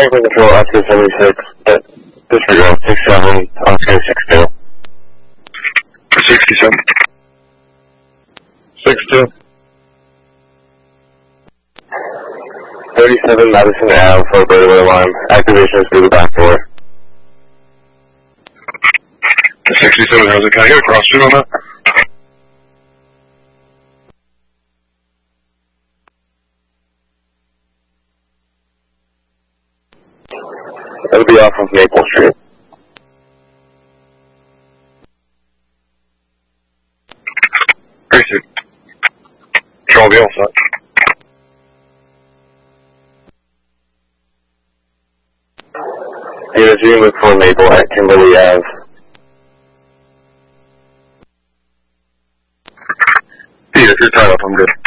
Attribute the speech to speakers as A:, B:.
A: Franklin Control, Oscar 76, disregard 67, Oscar 62.
B: 67.
A: 62. 37 Madison Ave for burglary alarm. Activation is through the back door.
B: 67, how's it? Can I get a cross street on that?
A: It'll be off of Maple Street.
B: Gracie. Control the outside.
A: Units, you can look for Maple at Kimberly Ave.
B: Pete, if you're tied up, I'm good.